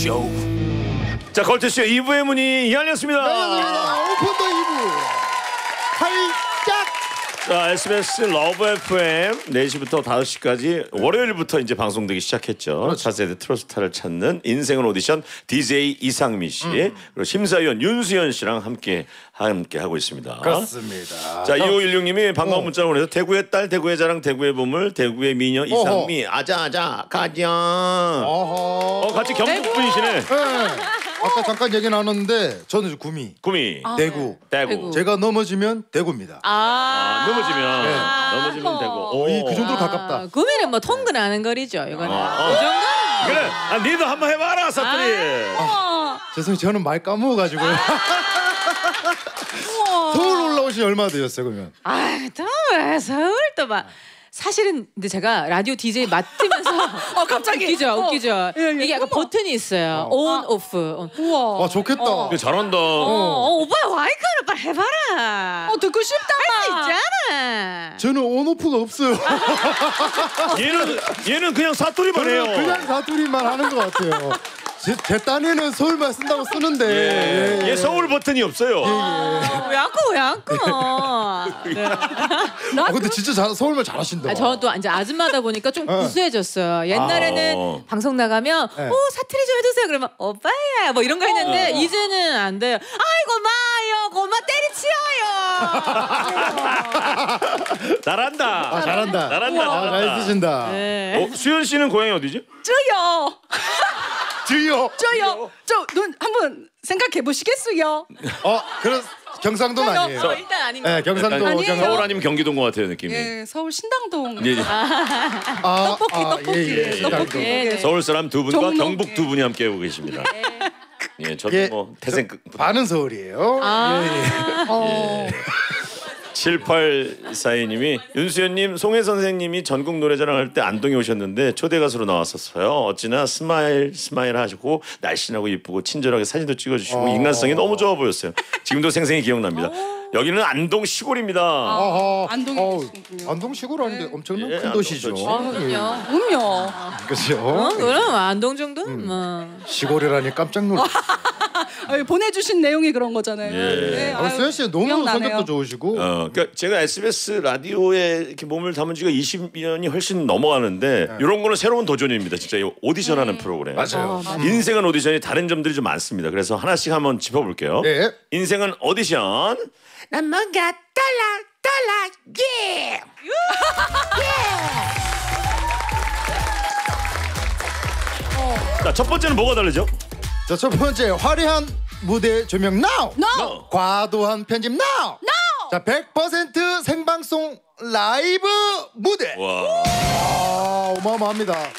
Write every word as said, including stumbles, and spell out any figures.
걸트쇼. 자, 걸트쇼 이 부의 문이 열렸습니다. 열렸습니다. 오픈 더 이 부. 활짝. 자, 에스비에스 러브 에프엠 네 시부터 다섯 시까지 월요일부터 이제 방송되기 시작했죠. 그렇죠. 차세대 트로스타를 찾는 인생은 오디션 디제이 이상미 씨 음. 그리고 심사위원 윤수연 씨랑 함께 함께 하고 있습니다. 그렇습니다. 자, 이오일육 님이 반가운 어. 문자를 보내서 대구의 딸, 대구의 자랑, 대구의 보물, 대구의 미녀 이상미 어허. 아자 아자 가자. 어, 같이 경북 분이시네. 네. 아까 잠깐 얘기 나눴는데 저는 구미. 구미. 아, 대구. 네. 대구. 제가 넘어지면 대구입니다. 아, 아 넘어지면 네. 넘어지면 대구. 거의 그 정도로 가깝다. 구미는 뭐 통근하는 거리죠. 이거는. 아, 그 정도는. 그래. 아, 니도 한번 해봐라, 사투리. 아, 죄송해요. 저는 말 까먹어가지고요. 서울 올라오신 지 얼마 되셨어요, 그러면? 아, 또 왜 서울 또 막. 사실은 근데 제가 라디오 디제이 맡으면서 어 갑자기 웃기죠, 어. 웃기죠. 예, 예. 이게 약간 어머. 버튼이 있어요. 어. 온, 아. 오프. 우와. 와, 좋겠다. 어. 잘한다. 어, 어, 오빠 와이카를 빨리 해봐라. 어 듣고 싶다. 할 수 있잖아. 저는 온오프가 없어요. 얘는 얘는 그냥 사투리만 해요. 그냥 사투리만 하는 것 같아요. 제, 제 딴에는 서울말 쓴다고 쓰는데 예. 예, 예. 얘 서울 버튼이 없어요. 어, 왜 안꺼 왜 안꺼. 네. 아, 근데 진짜 잘, 서울말 잘하신다. 아, 저도 이제 아줌마다 보니까 좀 어. 구수해졌어요. 옛날에는 아. 방송 나가면 네. 오 사투리 좀 해주세요. 그러면 오빠야 뭐 이런 거 했는데 어. 이제는 안 돼요. 아이고 마요 고마 때리치어요. 잘한다. 아, 잘한다. 잘한다. 아, 잘 잘한다. 쓰신다. 네. 어, 수연 씨는 고향이 어디지? 저요. 주요. 저요. 저 눈 한번 생각해 보시겠어요? 어, 그런 경상도는 저요. 아니에요. 어, 일단 아닌 거. 네, 경상도. 약간 아니에요. 서울 아니면 경기도인 것 같아요, 느낌이. 예, 서울 신당동. 예, 예. 아, 떡볶이, 아, 떡볶이. 예, 예, 떡볶이. 예. 네. 서울 사람 두 분과 종로. 경북 두 분이 함께 하고 계십니다. 예, 저도 예, 뭐 태생 저, 반은 서울이에요. 아. 예, 예. 어. 칠팔사이 님이 윤수연님 송혜 선생님이 전국 노래자랑 할 때 안동에 오셨는데 초대 가수로 나왔었어요. 어찌나 스마일 스마일 하시고 날씬하고 이쁘고 친절하게 사진도 찍어주시고 어. 인간성이 너무 좋아 보였어요. 지금도 생생히 기억납니다. 여기는 안동 시골입니다. 어허. 안동에 어우, 계시군요. 안동 시골 아닌데 엄청난 예, 큰 안동 도시죠. 도시. 아, 그럼요. 그럼요. 그렇죠. 어, 그럼 안동 정도는 뭐. 시골이라니 깜짝 놀랐어요. 아유, 보내주신 내용이 그런 거잖아요. 예. 네, 어, 아유, 수현 씨 너무 기억나네요. 성격도 좋으시고. 어, 그러니까 제가 에스비에스 라디오에 이렇게 몸을 담은 지가 이십 년이 훨씬 넘어가는데 네. 이런 거는 새로운 도전입니다. 진짜 이 오디션하는 프로그램. 맞아요. 아, 인생은 오디션이 다른 점들이 좀 많습니다. 그래서 하나씩 한번 짚어볼게요. 네. 인생은 오디션. 난 뭔가 달라 달라 예. 자, 첫 번째는 뭐가 다르죠? 자, 첫 번째 화려한 무대 조명 now. No. 과도한 편집 now. No. 자, 백 퍼센트 생방송 라이브 무대. 와. 아, 어마어마합니다.